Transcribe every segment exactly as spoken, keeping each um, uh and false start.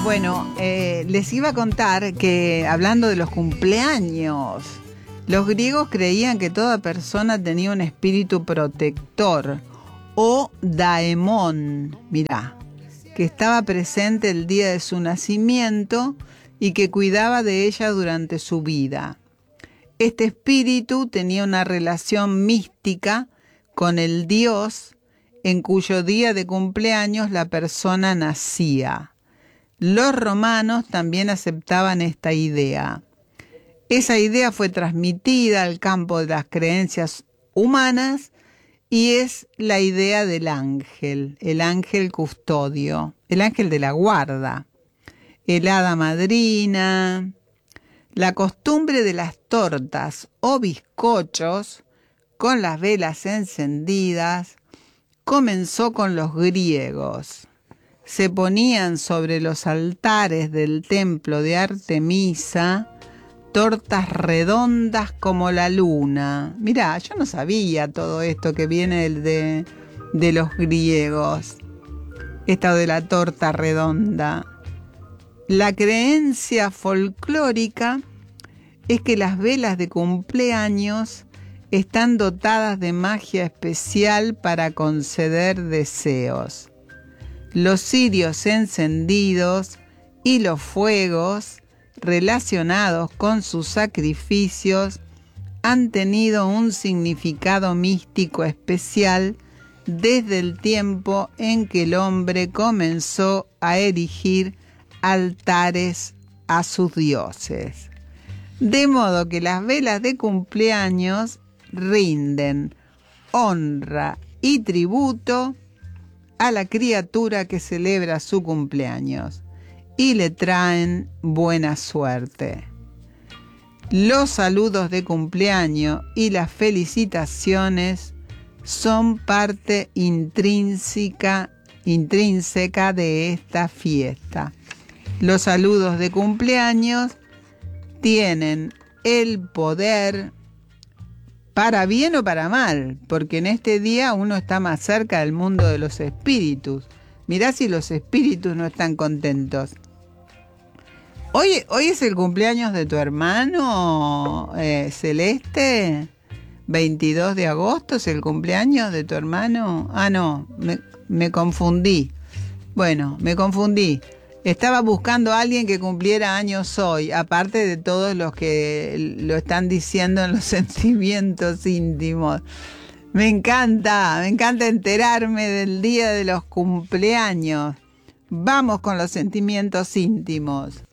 Bueno, eh, les iba a contar que hablando de los cumpleaños, los griegos creían que toda persona tenía un espíritu protector o daemón, mirá, que estaba presente el día de su nacimiento y que cuidaba de ella durante su vida. Este espíritu tenía una relación mística con el dios en cuyo día de cumpleaños la persona nacía. Los romanos también aceptaban esta idea. Esa idea fue transmitida al campo de las creencias humanas y es la idea del ángel, el ángel custodio, el ángel de la guarda, el hada madrina. La costumbre de las tortas o bizcochos con las velas encendidas comenzó con los griegos. Se ponían sobre los altares del templo de Artemisa tortas redondas como la luna. Mirá, yo no sabía todo esto que viene de, de los griegos, esto de la torta redonda. La creencia folclórica es que las velas de cumpleaños están dotadas de magia especial para conceder deseos. Los cirios encendidos y los fuegos relacionados con sus sacrificios han tenido un significado místico especial desde el tiempo en que el hombre comenzó a erigir altares a sus dioses. De modo que las velas de cumpleaños rinden honra y tributo a la criatura que celebra su cumpleaños y le traen buena suerte. Los saludos de cumpleaños y las felicitaciones son parte intrínseca, intrínseca de esta fiesta. Los saludos de cumpleaños tienen el poder para bien o para mal, porque en este día uno está más cerca del mundo de los espíritus. Mirá si los espíritus no están contentos. Hoy, hoy es el cumpleaños de tu hermano, eh, Celeste. veintidós de agosto es el cumpleaños de tu hermano. Ah, no, me, me confundí. Bueno, me confundí. Estaba buscando a alguien que cumpliera años hoy, aparte de todos los que lo están diciendo en los sentimientos íntimos. Me encanta, me encanta enterarme del día de los cumpleaños. Vamos con los sentimientos íntimos.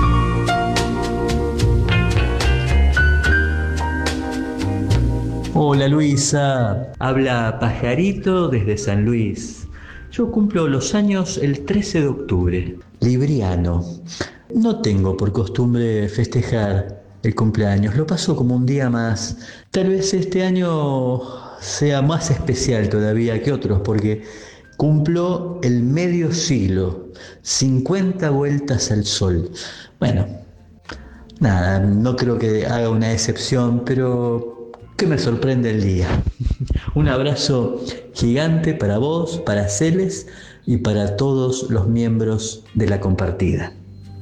Hola Luisa, habla Pajarito desde San Luis. Yo cumplo los años el trece de octubre, libriano. No tengo por costumbre festejar el cumpleaños, lo paso como un día más. Tal vez este año sea más especial todavía que otros porque cumplo el medio siglo, cincuenta vueltas al sol. Bueno, nada, no creo que haga una excepción, pero que me sorprende el día. Un abrazo gigante para vos, para Celes y para todos los miembros de la compartida.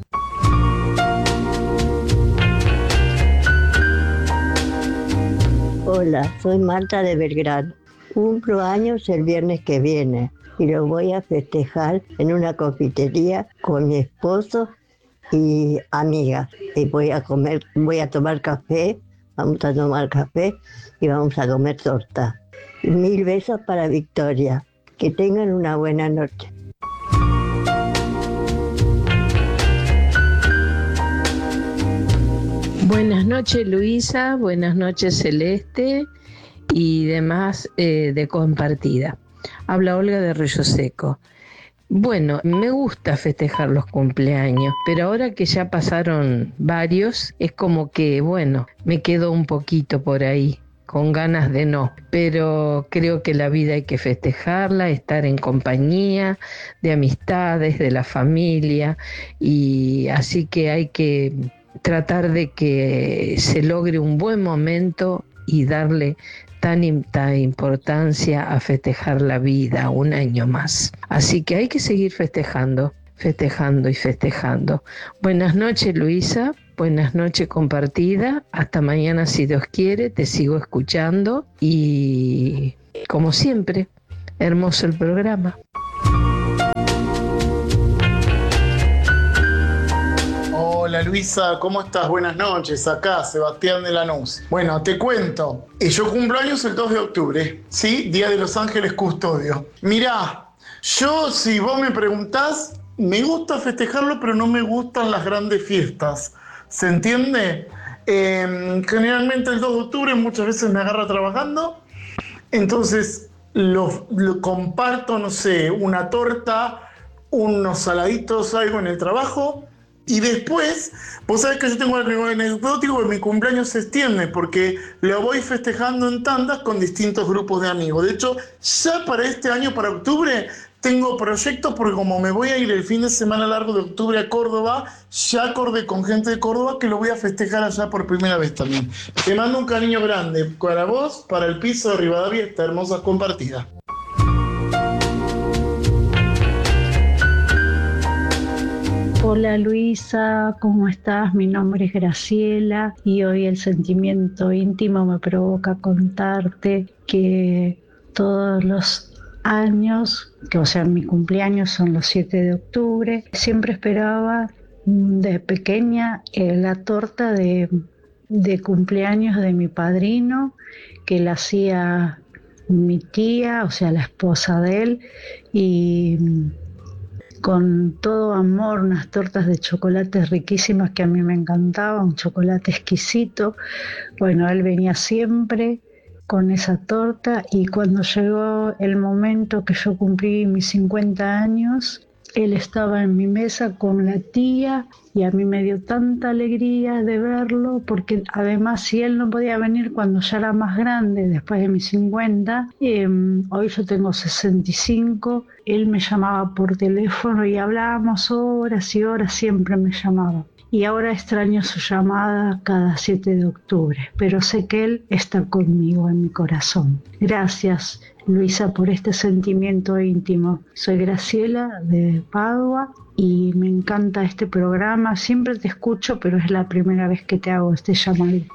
Hola, soy Marta de Belgrano. Cumplo años el viernes que viene y lo voy a festejar en una confitería con mi esposo y amigas. Y voy a comer, voy a tomar café, vamos a tomar café y vamos a comer torta. Mil besos para Victoria. Que tengan una buena noche. Buenas noches Luisa, buenas noches Celeste y demás eh, de compartida. Habla Olga de Río Seco. Bueno, me gusta festejar los cumpleaños, pero ahora que ya pasaron varios, es como que, bueno, me quedo un poquito por ahí, con ganas de no. Pero creo que la vida hay que festejarla, estar en compañía de amistades, de la familia, y así que hay que tratar de que se logre un buen momento y darle tanta importancia a festejar la vida un año más. Así que hay que seguir festejando. festejando y festejando. Buenas noches, Luisa. Buenas noches, compartida. Hasta mañana, si Dios quiere. Te sigo escuchando y, como siempre, hermoso el programa. Hola Luisa, ¿cómo estás? Buenas noches, acá Sebastián de Lanús. Bueno, te cuento, yo cumplo años el dos de octubre, ¿sí? Día de los Ángeles Custodio. Mirá, yo si vos me preguntás, me gusta festejarlo, pero no me gustan las grandes fiestas, ¿se entiende? Eh, generalmente el dos de octubre muchas veces me agarra trabajando, entonces lo, lo comparto, no sé, una torta, unos saladitos, algo en el trabajo. Y después, vos sabés que yo tengo algo anecdótico que mi cumpleaños se extiende porque lo voy festejando en tandas con distintos grupos de amigos. De hecho, ya para este año, para octubre, tengo proyectos porque como me voy a ir el fin de semana largo de octubre a Córdoba, ya acordé con gente de Córdoba que lo voy a festejar allá por primera vez también. Te mando un cariño grande para vos, para el piso de Rivadavia, esta hermosa compartida. Hola Luisa, ¿cómo estás? Mi nombre es Graciela y hoy el sentimiento íntimo me provoca contarte que todos los años, que o sea mi cumpleaños son los siete de octubre, siempre esperaba de pequeña eh, la torta de, de cumpleaños de mi padrino, que la hacía mi tía, o sea la esposa de él, y con todo amor, unas tortas de chocolates riquísimas que a mí me encantaban, un chocolate exquisito. Bueno, él venía siempre con esa torta y cuando llegó el momento que yo cumplí mis cincuenta años, él estaba en mi mesa con la tía y a mí me dio tanta alegría de verlo porque además si él no podía venir cuando ya era más grande, después de mis cincuenta, eh, hoy yo tengo sesenta y cinco, él me llamaba por teléfono y hablábamos horas y horas, siempre me llamaba. Y ahora extraño su llamada cada siete de octubre, pero sé que él está conmigo en mi corazón. Gracias, Luisa, por este sentimiento íntimo. Soy Graciela de Padua y me encanta este programa. Siempre te escucho, pero es la primera vez que te hago este llamadito.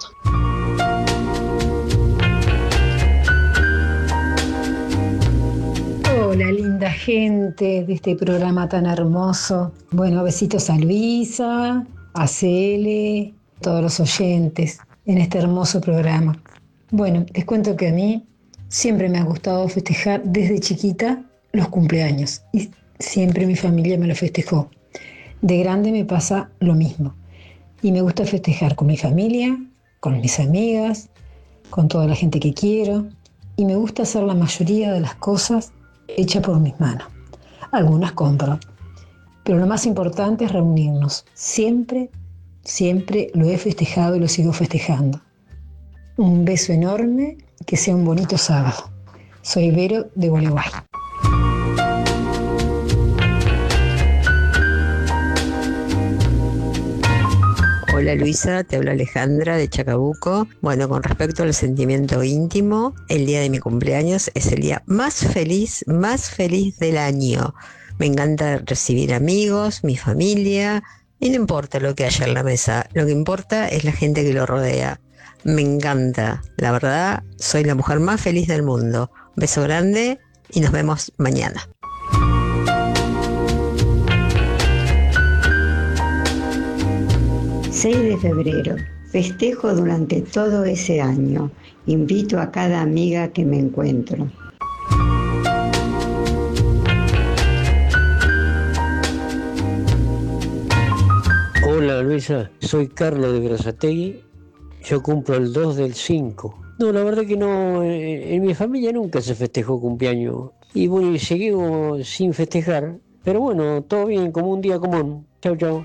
Hola, linda gente de este programa tan hermoso. Bueno, besitos a Luisa, a Cele, todos los oyentes en este hermoso programa. Bueno, les cuento que a mí siempre me ha gustado festejar desde chiquita los cumpleaños y siempre mi familia me lo festejó. De grande me pasa lo mismo y me gusta festejar con mi familia, con mis amigas, con toda la gente que quiero y me gusta hacer la mayoría de las cosas hechas por mis manos. Algunas compro, pero lo más importante es reunirnos. Siempre, siempre lo he festejado y lo sigo festejando. Un beso enorme, que sea un bonito sábado. Soy Vero de Gualeguay. Hola Luisa, te habla Alejandra de Chacabuco. Bueno, con respecto al sentimiento íntimo, el día de mi cumpleaños es el día más feliz, más feliz del año. Me encanta recibir amigos, mi familia, y no importa lo que haya en la mesa, lo que importa es la gente que lo rodea. Me encanta, la verdad, soy la mujer más feliz del mundo. Un beso grande y nos vemos mañana. seis de febrero. Festejo durante todo ese año. Invito a cada amiga que me encuentro. Hola Luisa, soy Carlos de Berazategui. Yo cumplo el dos del cinco. No, la verdad que no, en mi familia nunca se festejó cumpleaños. Y bueno, y seguimos sin festejar. Pero bueno, todo bien, como un día común. Chau, chau.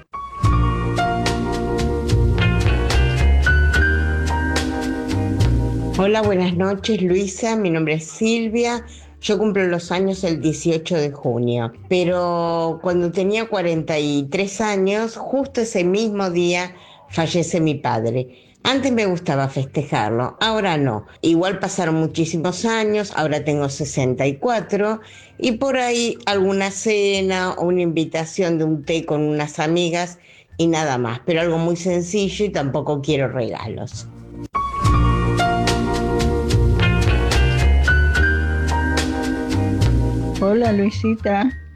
Hola, buenas noches Luisa, mi nombre es Silvia, yo cumplo los años el dieciocho de junio, pero cuando tenía cuarenta y tres años, justo ese mismo día fallece mi padre. Antes me gustaba festejarlo, ahora no. Igual pasaron muchísimos años, ahora tengo sesenta y cuatro y por ahí alguna cena o una invitación de un té con unas amigas y nada más, pero algo muy sencillo y tampoco quiero regalos. Hola Luisita,